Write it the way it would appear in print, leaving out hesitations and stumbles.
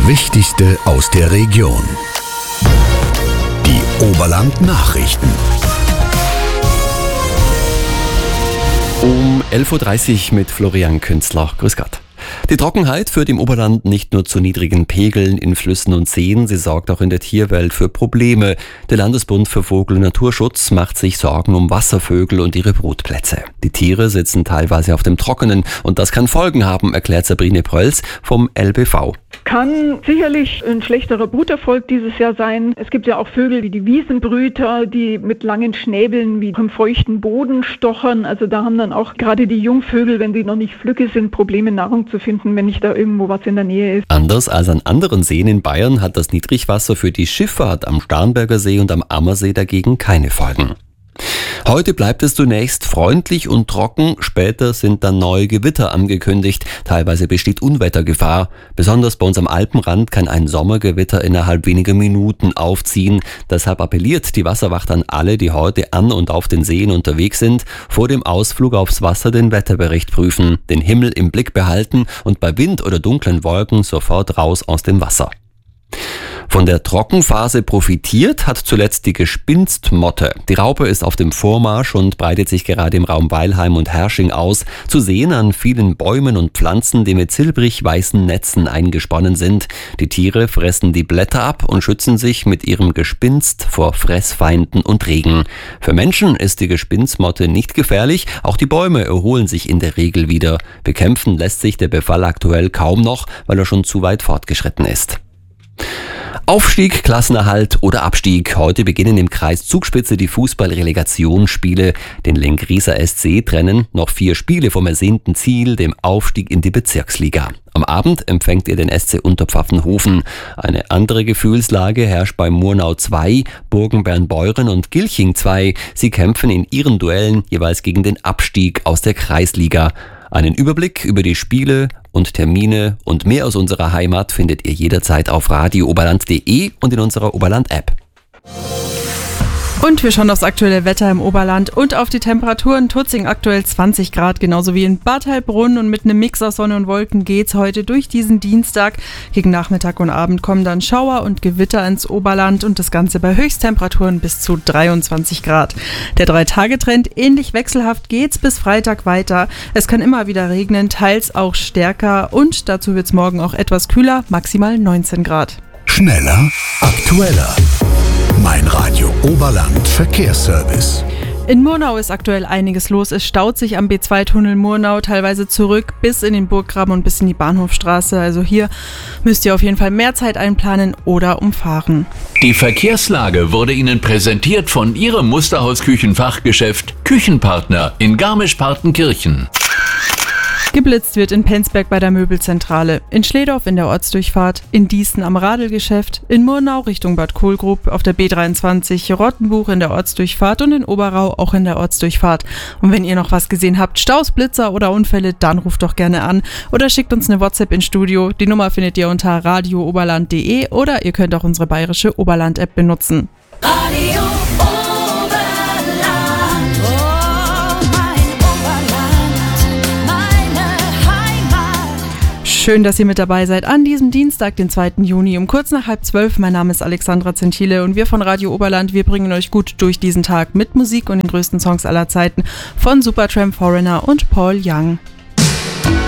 Wichtigste aus der Region. Die Oberland-Nachrichten. Um 11.30 Uhr mit Florian Künzler. Grüß Gott. Die Trockenheit führt im Oberland nicht nur zu niedrigen Pegeln in Flüssen und Seen, sie sorgt auch in der Tierwelt für Probleme. Der Landesbund für Vogel- und Naturschutz macht sich Sorgen um Wasservögel und ihre Brutplätze. Die Tiere sitzen teilweise auf dem Trockenen und das kann Folgen haben, erklärt Sabrine Prölz vom LBV. Kann sicherlich ein schlechterer Bruterfolg dieses Jahr sein. Es gibt ja auch Vögel wie die Wiesenbrüter, die mit langen Schnäbeln wie im feuchten Boden stochern. Also da haben dann auch gerade die Jungvögel, wenn die noch nicht flügge sind, Probleme, Nahrung zu finden, wenn nicht da irgendwo was in der Nähe ist. Anders als an anderen Seen in Bayern hat das Niedrigwasser für die Schifffahrt am Starnberger See und am Ammersee dagegen keine Folgen. Heute bleibt es zunächst freundlich und trocken, später sind dann neue Gewitter angekündigt. Teilweise besteht Unwettergefahr. Besonders bei uns am Alpenrand kann ein Sommergewitter innerhalb weniger Minuten aufziehen. Deshalb appelliert die Wasserwacht an alle, die heute an und auf den Seen unterwegs sind, vor dem Ausflug aufs Wasser den Wetterbericht prüfen, den Himmel im Blick behalten und bei Wind oder dunklen Wolken sofort raus aus dem Wasser. Von der Trockenphase profitiert hat zuletzt die Gespinstmotte. Die Raupe ist auf dem Vormarsch und breitet sich gerade im Raum Weilheim und Hersching aus. Zu sehen an vielen Bäumen und Pflanzen, die mit silbrig-weißen Netzen eingesponnen sind. Die Tiere fressen die Blätter ab und schützen sich mit ihrem Gespinst vor Fressfeinden und Regen. Für Menschen ist die Gespinstmotte nicht gefährlich. Auch die Bäume erholen sich in der Regel wieder. Bekämpfen lässt sich der Befall aktuell kaum noch, weil er schon zu weit fortgeschritten ist. Aufstieg, Klassenerhalt oder Abstieg. Heute beginnen im Kreis Zugspitze die Fußball-Relegationsspiele. Den Lengrieser SC trennen noch 4 Spiele vom ersehnten Ziel, dem Aufstieg in die Bezirksliga. Am Abend empfängt ihr den SC Unterpfaffenhofen. Eine andere Gefühlslage herrscht bei Murnau 2, Burgenbern-Beuren und Gilching 2. Sie kämpfen in ihren Duellen jeweils gegen den Abstieg aus der Kreisliga. Einen Überblick über die Spiele und Termine und mehr aus unserer Heimat findet ihr jederzeit auf radiooberland.de und in unserer Oberland-App. Und wir schauen aufs aktuelle Wetter im Oberland und auf die Temperaturen. Tutzing aktuell 20 Grad, genauso wie in Bad Heilbrunn. Und mit einem Mix aus Sonne und Wolken geht's heute durch diesen Dienstag. Gegen Nachmittag und Abend kommen dann Schauer und Gewitter ins Oberland und das Ganze bei Höchsttemperaturen bis zu 23 Grad. Der 3-Tage-Trend ähnlich wechselhaft geht's bis Freitag weiter. Es kann immer wieder regnen, teils auch stärker und dazu wird's morgen auch etwas kühler, maximal 19 Grad. Schneller, aktueller. Mein Radio Oberland Verkehrsservice. In Murnau ist aktuell einiges los. Es staut sich am B2-Tunnel Murnau teilweise zurück bis in den Burggraben und bis in die Bahnhofstraße. Also hier müsst ihr auf jeden Fall mehr Zeit einplanen oder umfahren. Die Verkehrslage wurde Ihnen präsentiert von Ihrem Musterhaus-Küchenfachgeschäft Küchenpartner in Garmisch-Partenkirchen. Geblitzt wird in Penzberg bei der Möbelzentrale, in Schledorf in der Ortsdurchfahrt, in Dießen am Radelgeschäft, in Murnau Richtung Bad Kohlgrub auf der B23, Rottenbuch in der Ortsdurchfahrt und in Oberau auch in der Ortsdurchfahrt. Und wenn ihr noch was gesehen habt, Staus, Blitzer oder Unfälle, dann ruft doch gerne an oder schickt uns eine WhatsApp ins Studio. Die Nummer findet ihr unter radiooberland.de oder ihr könnt auch unsere bayerische Oberland-App benutzen. Radio Schön, dass ihr mit dabei seid an diesem Dienstag, den 2. Juni, um kurz nach 11:30. Mein Name ist Alexandra Zentile und wir von Radio Oberland, wir bringen euch gut durch diesen Tag mit Musik und den größten Songs aller Zeiten von Supertramp, Foreigner und Paul Young.